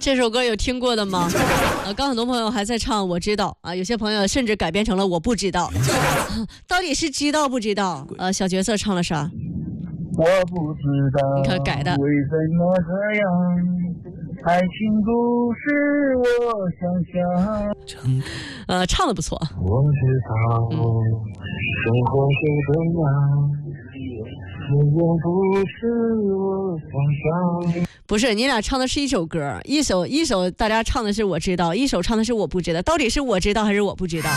这首歌有听过的吗？刚很多朋友还在唱我知道啊，有些朋友甚至改编成了我不知道，到底是知道不知道？小角色唱了啥？ 我不知道， 你看改的。 为什么这样？爱情不是我想象。 唱的不错。 我知道，生活是这样，永远不是我想象。 不是，你俩唱的是一首歌，一首大家唱的是我知道，一首唱的是我不知道，到底是我知道还是我不知道？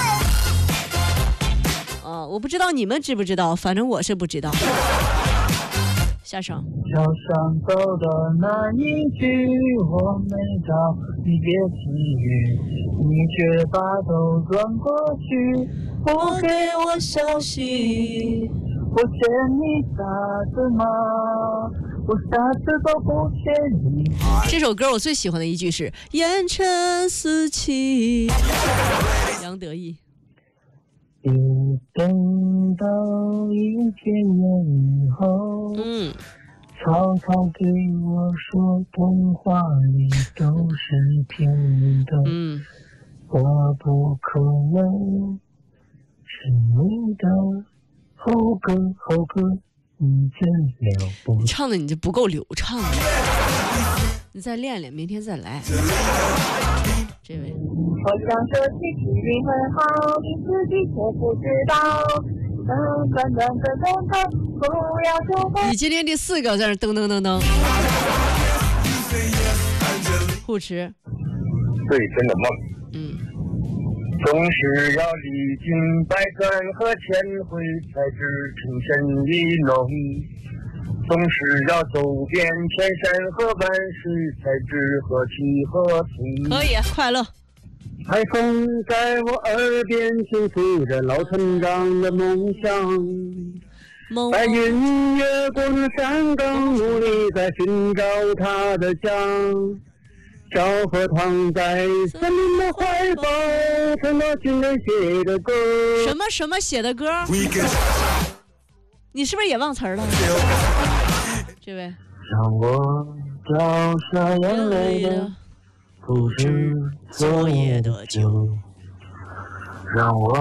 我不知道你们知不知道，反正我是不知道。下首。 桥上走的那一句我没找，你别起语，你却把头转过去，不给我消息。我欠你啥子吗？我啥子都不欠你。 这首歌我最喜欢的一句是烟尘四起。杨得意。 别等到一千年以后，曹操对我说童话里都是骗人的，我不可能是你的猴哥，你真了不起。 你唱的你就不够流畅，你再练练，明天再来。这位， 我想说起距离很好，你自己却不知道。不要说话。 你今天第4个在那噔噔噔噔。护持。 最真的梦。总是要历经百转和千回，才知情深意浓。总是要走遍千山和万水，才知何去何从。 可以，快乐。 海风在我耳边倾诉着老成长的梦想，白云越过那山岗，努力在寻找他的家。小河躺在森林的怀抱，成了军人写的歌。 什么写的歌？你是不是也忘词了？这位， 让我掉下眼泪的不是昨夜的酒，让我